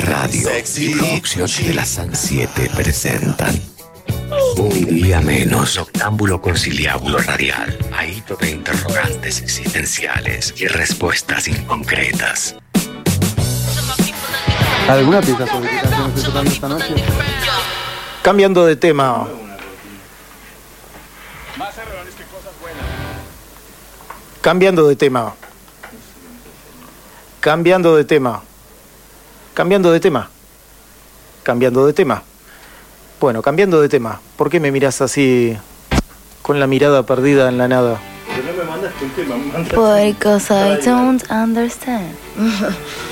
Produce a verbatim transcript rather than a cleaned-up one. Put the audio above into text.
Radio y producciones de la San siete presentan Un Día Menos, Noctámbulo Conciliábulo Radial, ahito de interrogantes existenciales y respuestas inconcretas. ¿Alguna pieza sobre qué canción estoy tocando esta noche? Cambiando de tema. Cambiando de tema. Cambiando de tema. Cambiando de tema. Cambiando de tema. Bueno, cambiando de tema. ¿Por qué me miras así con la mirada perdida en la nada? Because I don't understand.